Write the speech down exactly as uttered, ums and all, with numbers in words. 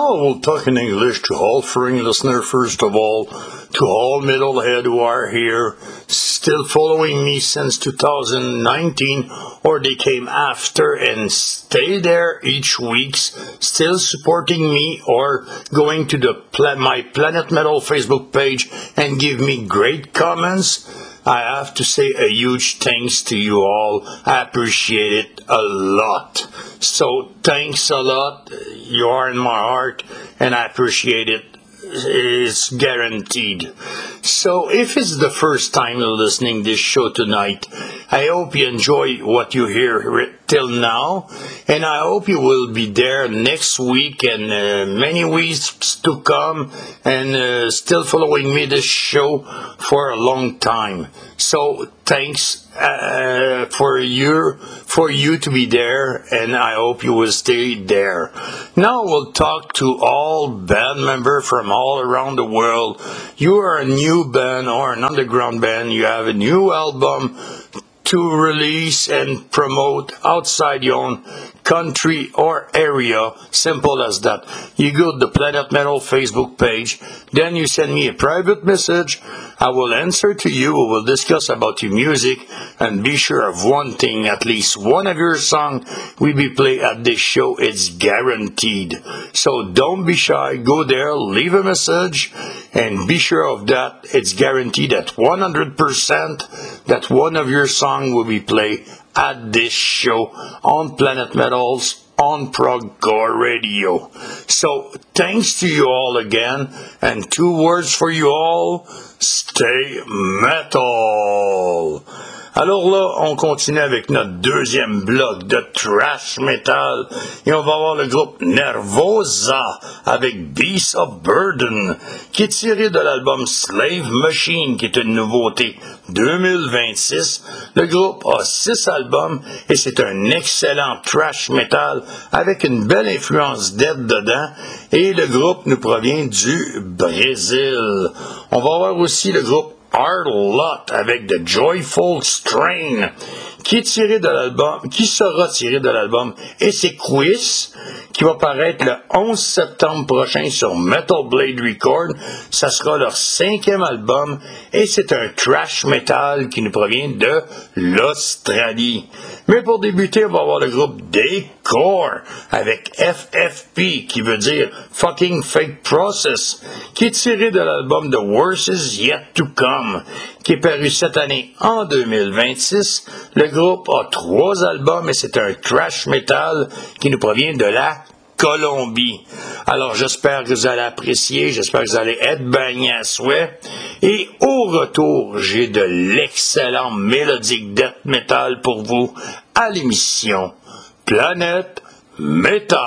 Now we'll talk in English to all foreign listeners first of all, to all metalhead who are here, still following me since two thousand nineteen, or they came after and stay there each week, still supporting me or going to the pla- my Planet Metal Facebook page and give me great comments. I have to say a huge thanks to you all. I appreciate it a lot. So thanks a lot. You are in my heart and I appreciate it. It's guaranteed. So if it's the first time you're listening to this show tonight, I hope you enjoy what you hear till now, and I hope you will be there next week and uh, many weeks to come, and uh, still following me this show for a long time. So thanks uh, for you for you to be there, and I hope you will stay there. Now we'll talk to all band members from all around the world. You are a new band or an underground band. You have a new album to release and promote outside your own country or area. Simple as that. You go to the Planet Metal Facebook page, then you send me a private message. I will answer to you. We will discuss about your music, and be sure of one thing: at least one of your songs will be played at this show. It's guaranteed. So don't be shy. Go there, leave a message, and be sure of that. It's guaranteed at one hundred percent that one of your songs will be played at this show on Planet Metals on Progcore Radio. So thanks to you all again, and two words for you all: stay metal. Alors là, on continue avec notre deuxième bloc de thrash metal, et on va voir le groupe Nervosa avec Beast of Burden, qui est tiré de l'album Slave Machine, qui est une nouveauté deux mille vingt-six. Le groupe a six albums et c'est un excellent thrash metal avec une belle influence death dedans, et le groupe nous provient du Brésil. On va voir aussi le groupe Hard Lot avec The Joyful Strain, qui est tiré de l'album, qui sera tiré de l'album Esequis, qui va paraître le onze septembre prochain sur Metal Blade Records. Ça sera leur cinquième album et c'est un thrash metal qui nous provient de l'Australie. Mais pour débuter, on va voir le groupe Decor avec F F P, qui veut dire Fucking Fake Process, qui est tiré de l'album The Worst Is Yet to Come, qui est paru cette année en deux mille vingt-six. Le groupe a trois albums et c'est un thrash metal qui nous provient de la Colombie. Alors j'espère que vous allez apprécier, j'espère que vous allez être bagnés à souhait. Et au retour, j'ai de l'excellent mélodique death metal pour vous à l'émission Planète Metal.